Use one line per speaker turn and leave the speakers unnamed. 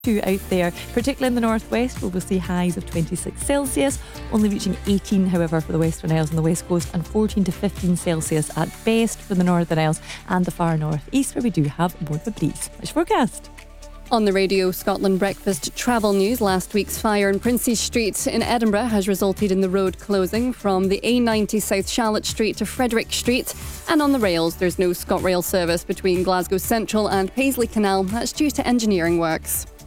out there, particularly in the northwest, where we'll see highs of 26 Celsius, only reaching 18, however, for the Western Isles and the West Coast, and 14 to 15 Celsius at best for the Northern Isles and the far northeast, where we do have more of a breeze. Much forecast.
On the Radio Scotland Breakfast travel news, last week's fire in Princes Street in Edinburgh has resulted in the road closing from the A90 South Charlotte Street to Frederick Street. And on the rails, there's no ScotRail service between Glasgow Central and Paisley Canal. That's due to engineering works.